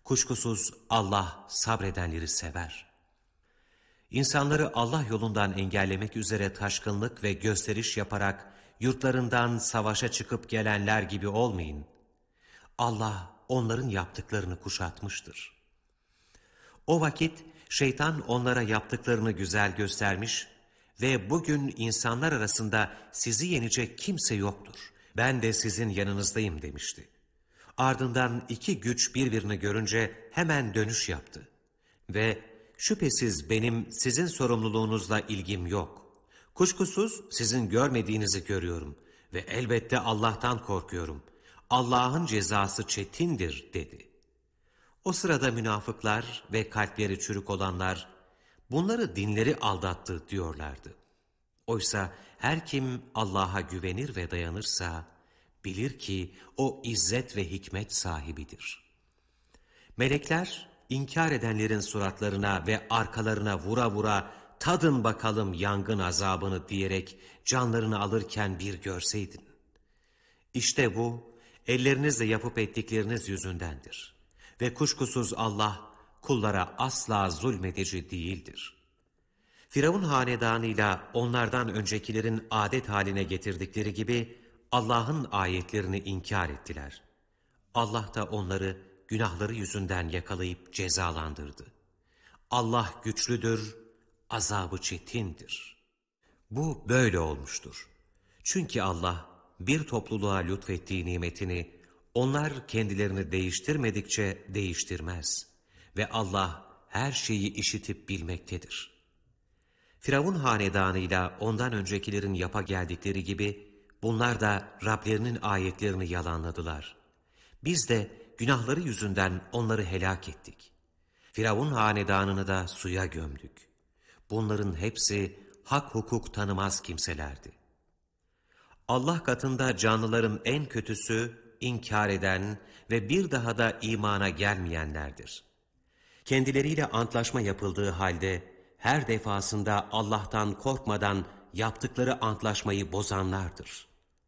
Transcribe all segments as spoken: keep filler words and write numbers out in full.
Kuşkusuz Allah sabredenleri sever. İnsanları Allah yolundan engellemek üzere taşkınlık ve gösteriş yaparak yurtlarından savaşa çıkıp gelenler gibi olmayın. Allah onların yaptıklarını kuşatmıştır. O vakit şeytan onlara yaptıklarını güzel göstermiş ve bugün insanlar arasında sizi yenecek kimse yoktur. Ben de sizin yanınızdayım demişti. Ardından iki güç birbirini görünce hemen dönüş yaptı. Ve şüphesiz benim sizin sorumluluğunuzla ilgim yok. Kuşkusuz sizin görmediğinizi görüyorum ve elbette Allah'tan korkuyorum. Allah'ın cezası çetindir dedi. O sırada münafıklar ve kalpleri çürük olanlar bunları dinleri aldattı diyorlardı. Oysa her kim Allah'a güvenir ve dayanırsa bilir ki o izzet ve hikmet sahibidir. Melekler inkar edenlerin suratlarına ve arkalarına vura vura tadın bakalım yangın azabını diyerek canlarını alırken bir görseydin. İşte bu ellerinizle yapıp ettikleriniz yüzündendir. Ve kuşkusuz Allah kullara asla zulmedici değildir. Firavun hanedanıyla onlardan öncekilerin adet haline getirdikleri gibi Allah'ın ayetlerini inkar ettiler. Allah da onları günahları yüzünden yakalayıp cezalandırdı. Allah güçlüdür, azabı çetindir. Bu böyle olmuştur. Çünkü Allah bir topluluğa lütfettiği nimetini onlar kendilerini değiştirmedikçe değiştirmez ve Allah her şeyi işitip bilmektedir. Firavun hanedanıyla ondan öncekilerin yapa geldikleri gibi bunlar da Rablerinin ayetlerini yalanladılar. Biz de günahları yüzünden onları helak ettik. Firavun hanedanını da suya gömdük. Bunların hepsi hak hukuk tanımaz kimselerdi. Allah katında canlıların en kötüsü inkar eden ve bir daha da imana gelmeyenlerdir. Kendileriyle antlaşma yapıldığı halde her defasında Allah'tan korkmadan yaptıkları antlaşmayı bozanlardır.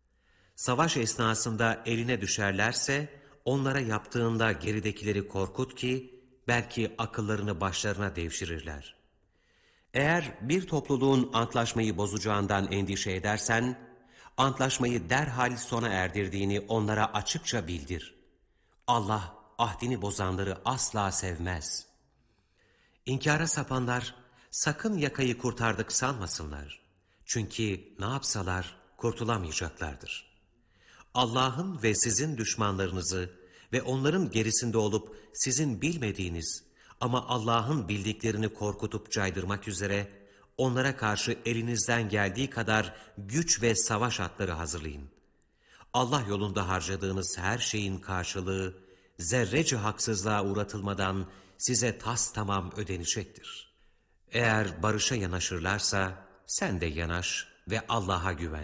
Savaş esnasında eline düşerlerse onlara yaptığında geridekileri korkut ki belki akıllarını başlarına devşirirler. Eğer bir topluluğun antlaşmayı bozacağından endişe edersen, antlaşmayı derhal sona erdirdiğini onlara açıkça bildir. Allah ahdini bozanları asla sevmez. İnkara sapanlar sakın yakayı kurtardık sanmasınlar. Çünkü ne yapsalar kurtulamayacaklardır. Allah'ın ve sizin düşmanlarınızı ve onların gerisinde olup sizin bilmediğiniz ama Allah'ın bildiklerini korkutup caydırmak üzere onlara karşı elinizden geldiği kadar güç ve savaş atları hazırlayın. Allah yolunda harcadığınız her şeyin karşılığı zerrece haksızlığa uğratılmadan size tas tamam ödenecektir. Eğer barışa yanaşırlarsa sen de yanaş ve Allah'a güven.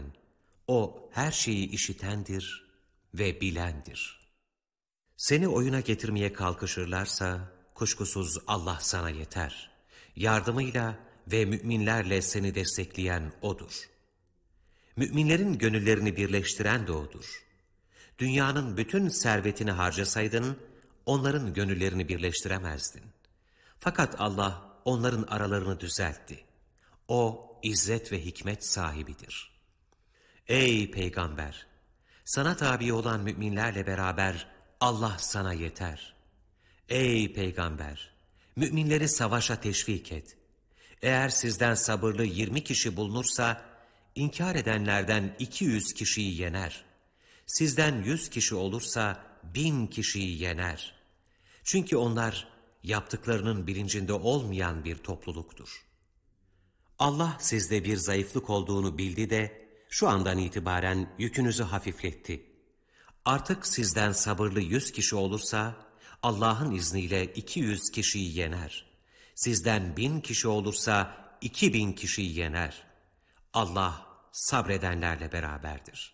O her şeyi işitendir ve bilendir. Seni oyuna getirmeye kalkışırlarsa kuşkusuz Allah sana yeter. Yardımıyla ve müminlerle seni destekleyen O'dur. Müminlerin gönüllerini birleştiren de O'dur. Dünyanın bütün servetini harcasaydın, onların gönüllerini birleştiremezdin. Fakat Allah onların aralarını düzeltti. O, izzet ve hikmet sahibidir. Ey Peygamber! Sana tabi olan müminlerle beraber Allah sana yeter. Ey Peygamber! Müminleri savaşa teşvik et. Eğer sizden sabırlı yirmi kişi bulunursa, inkar edenlerden iki yüz kişiyi yener. Sizden yüz kişi olursa bin kişiyi yener. Çünkü onlar yaptıklarının bilincinde olmayan bir topluluktur. Allah sizde bir zayıflık olduğunu bildi de şu andan itibaren yükünüzü hafifletti. Artık sizden sabırlı yüz kişi olursa Allah'ın izniyle iki yüz kişiyi yener. Sizden bin kişi olursa iki bin kişiyi yener. Allah sabredenlerle beraberdir.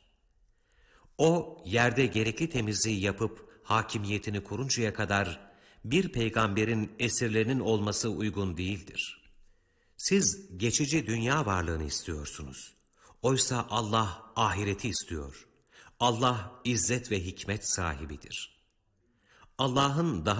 O yerde gerekli temizliği yapıp hakimiyetini kuruncaya kadar bir peygamberin esirlerinin olması uygun değildir. Siz geçici dünya varlığını istiyorsunuz. Oysa Allah ahireti istiyor. Allah izzet ve hikmet sahibidir. Allah'ın daha